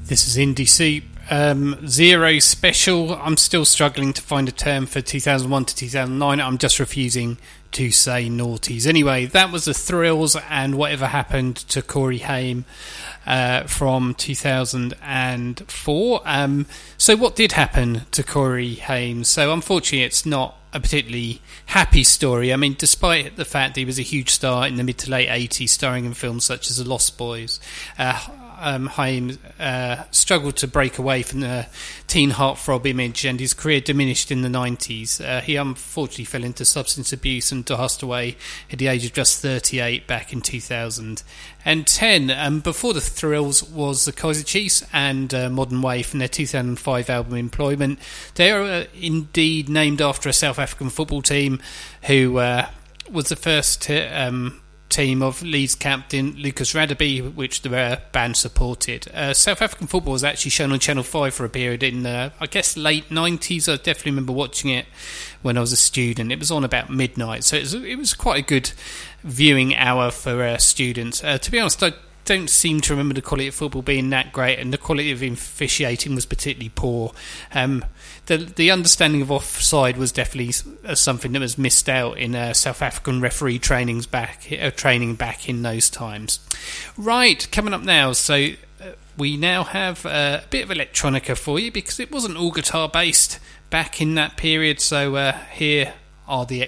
This is Indie Soup Zero Special. I'm still struggling to find a term for 2001 to 2009. I'm just refusing to say noughties. Anyway, that was the Thrills and Whatever Happened to Corey Haim from 2004. So what did happen to Corey Haim? So unfortunately it's not a particularly happy story. I mean, despite the fact that he was a huge star in the mid to late 80s, starring in films such as The Lost Boys, Haim struggled to break away from the teen heartthrob image, and his career diminished in the 90s. He unfortunately fell into substance abuse and passed away at the age of just 38 back in 2010. Before the Thrills was the Kaiser Chiefs and Modern Wave from their 2005 album Employment. They are indeed named after a South African football team who was the first team of Leeds captain Lucas Radebe, which the band supported. South African football was actually shown on Channel 5 for a period in, I guess, late 90s. I definitely remember watching it when I was a student. It was on about midnight, so it was quite a good viewing hour for students. To be honest, I don't seem to remember the quality of football being that great, and the quality of officiating was particularly poor. The understanding of offside was definitely something that was missed out in South African referee training back in those times. Right, coming up now, so we now have a bit of electronica for you, because it wasn't all guitar based back in that period. So here are the